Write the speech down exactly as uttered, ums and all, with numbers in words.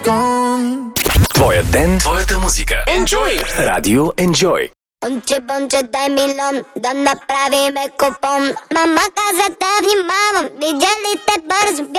Твоя ден, твоята музика. Enjoy! Радио Enjoy. Бонче, бонче, дай милион, да направиме купон. Мама каза да внимавам, видя ли те бързо